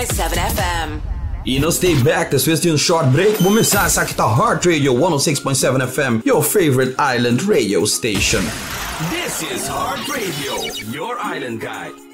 7 FM. E não stay back, depois de short break, vou começar essa aqui tá Heart Radio 106.7 FM, your favorite island radio station. This is Heart Radio, your island guide.